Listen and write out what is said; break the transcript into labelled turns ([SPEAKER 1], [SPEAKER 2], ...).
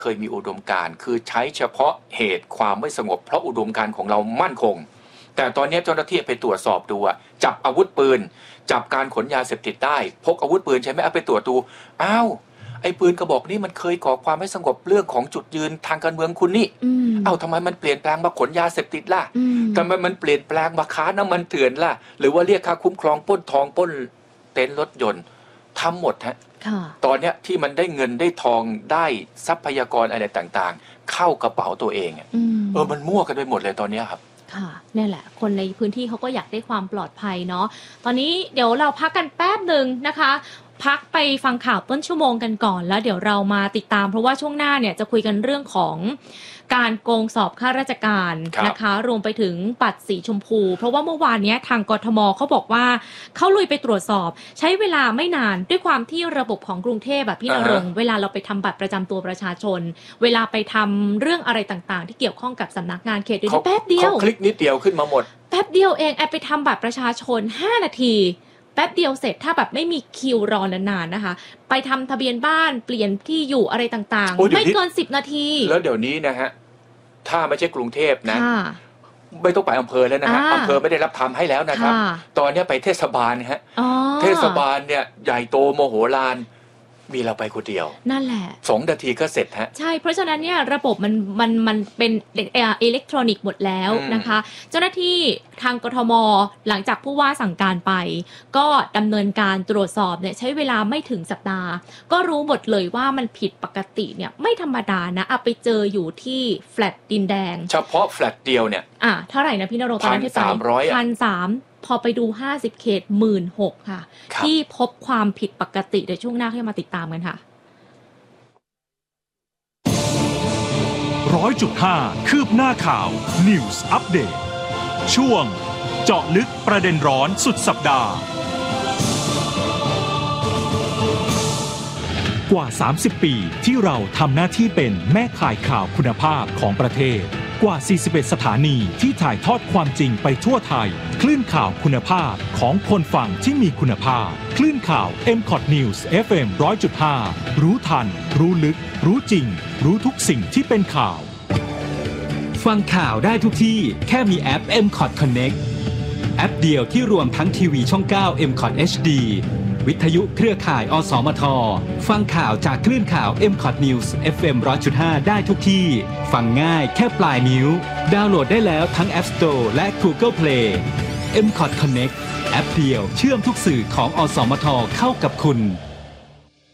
[SPEAKER 1] เคยมีอุดมการณ์คือใช้เฉพาะเหตุความไม่สงบเพราะอุดมการณ์ของเรามั่นคงแต่ตอนนี้เจ้าหน้าที่ไปตรวจสอบดูจับอาวุธปืนจับการขนยาเสพติดได้พกอาวุธปืนใช่ไหมเอาไปตรวจดูอ้าวไอ้ปืนกระบอกนี้มันเคยก่อความไม่สงบเรื่องของจุดยืนทางการเมืองคุณนี่ทำไมมันเปลี่ยนแปลงมาขนยาเสพติดล่ะทำไมมันเปลี่ยนแปลงมาค้าน้ำมันเถื่อนล่ะหรือว่าเรียกค่าคุ้มครองปล้นทองปล้นเต็นท์รถยนต์ทำหมดฮะตอนนี้ที่มันได้เงินได้ทองได้ทรัพยากรอะไรต่างๆเข้ากระเป๋าตัวเองมันมั่วกันไปหมดเลยตอนนี้ครับ
[SPEAKER 2] ค่ะนี่แหละคนในพื้นที่เขาก็อยากได้ความปลอดภัยเนาะตอนนี้เดี๋ยวเราพักกันแป๊บหนึ่งนะคะพักไปฟังข่าวต้นชั่วโมงกันก่อนแล้วเดี๋ยวเรามาติดตามเพราะว่าช่วงหน้าเนี่ยจะคุยกันเรื่องของการโกงสอบข้าราชการนะคะรวมไปถึงบัตรสีชมพูเพราะว่าเมื่อวานนี้ทางกทมเขาบอกว่าเขาลุยไปตรวจสอบใช้เวลาไม่นานด้วยความที่ระบบของกรุงเทพแบบพี่ณรงค์เวลาเราไปทำบัตรประจำตัวประชาชนเวลาไปทำเรื่องอะไรต่างๆที่เกี่ยวข้องกับสำนักงานเขตเดี๋ยวแป๊บเดียว
[SPEAKER 1] คลิกนิดเดียวขึ้นมาหมด
[SPEAKER 2] แป๊บเดียวเองไปทำบัตรประชาชน5 นาทีแป๊บเดียวเสร็จถ้าแบบไม่มีคิวรอนานๆนะคะไปทำทะเบียนบ้านเปลี่ยนที่อยู่อะไรต่างๆไม่เกิน10 นาที
[SPEAKER 1] แล้วเดี๋ยวนี้นะฮะถ้าไม่ใช่กรุงเทพนะไม่ต้องไปอำเภอแล้วนะฮะอำเภอไม่ได้รับทำให้แล้วนะครับตอนนี้ไปเทศบาลฮะเทศบาลเนี่ยใหญ่โตโมโหลานมีเราไปคนเดียว
[SPEAKER 2] นั่นแหละ
[SPEAKER 1] 2 นาทีก็เสร็จฮะ
[SPEAKER 2] ใช่เพราะฉะนั้นเนี่ยระบบมันเป็นอิเล็กทรอนิกส์หมดแล้วนะคะเจ้าหน้าที่ทางกทมหลังจากผู้ว่าสั่งการไปก็ดำเนินการตรวจสอบเนี่ยใช้เวลาไม่ถึงสัปดาห์ก็รู้หมดเลยว่ามันผิดปกติเนี่ยไม่ธรรมดานะไปเจออยู่ที่แฟลตดินแดง
[SPEAKER 1] เฉพาะแฟลตเดียวเนี่ย
[SPEAKER 2] เท่าไหร่นะพี่ณรงค์ตอนนั้นที่ไป1,300พอไปดู50 เขต 16,000 ค่ะที่พบความผิดปกติเดี๋ยวช่วงหน้าให้มาติดตามกันค่ะ
[SPEAKER 3] 100.5 คืบหน้าข่าว News Update ช่วงเจาะลึกประเด็นร้อนสุดสัปดาห์กว่า30 ปีที่เราทำหน้าที่เป็นแม่ข่ายข่าวคุณภาพของประเทศกว่า41 สถานีที่ถ่ายทอดความจริงไปทั่วไทยคลื่นข่าวคุณภาพของคนฟังที่มีคุณภาพคลื่นข่าว MCOT News FM 100.5 รู้ทันรู้ลึกรู้จริงรู้ทุกสิ่งที่เป็นข่าว
[SPEAKER 4] ฟังข่าวได้ทุกที่แค่มีแอป MCOT Connect แอปเดียวที่รวมทั้งทีวีช่อง 9 MCOT HD วิทยุเครือข่ายอสมทฟังข่าวจากคลื่นข่าว MCOT News FM 100.5 ได้ทุกที่ฟังง่ายแค่ปลายนิ้วดาวน์โหลดได้แล้วทั้ง App Store และ Google Play MCOT Connect แอปเดียวเชื่อมทุกสื่อของอสมทเข้ากับคุณ